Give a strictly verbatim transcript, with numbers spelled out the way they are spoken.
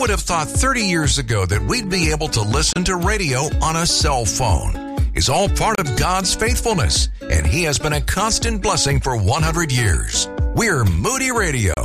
would have thought thirty years ago that we'd be able to listen to radio on a cell phone? Is all part of God's faithfulness, and He has been a constant blessing for one hundred years. We're Moody Radio.